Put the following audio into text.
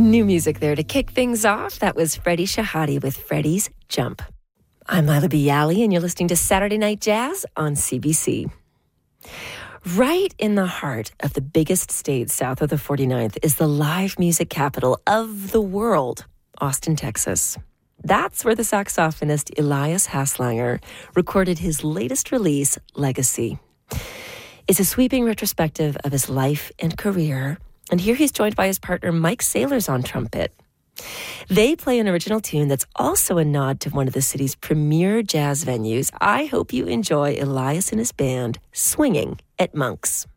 New music there to kick things off. That was Freddie Shahadi with Freddie's Jump. I'm Lila Bialy, and you're listening to Saturday Night Jazz on CBC. Right in the heart of the biggest state south of the 49th is the live music capital of the world, Austin, Texas. That's where the saxophonist Elias Haslanger recorded his latest release, Legacy. It's a sweeping retrospective of his life and career, and here he's joined by his partner Mike Saylors on trumpet. They play an original tune that's also a nod to one of the city's premier jazz venues. I hope you enjoy Elias and his band swinging at Monk's.